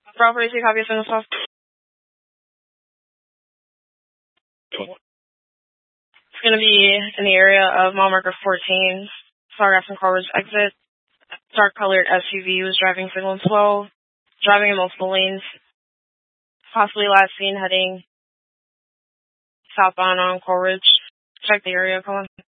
Property copy of signal stuff. It's going to be in the area of mile marker 14. Sargasso and Corbridge exit. Dark colored SUV was driving signal and slow, driving in multiple lanes. Possibly last seen heading southbound on Corbridge. Check the area, come on.